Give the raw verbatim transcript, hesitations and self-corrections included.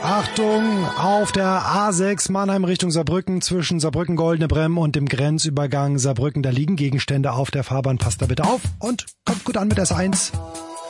Achtung, auf der A sechs Mannheim Richtung Saarbrücken zwischen Saarbrücken Goldene Bremm und dem Grenzübergang Saarbrücken. Da liegen Gegenstände auf der Fahrbahn. Passt da bitte auf und kommt gut an mit S eins.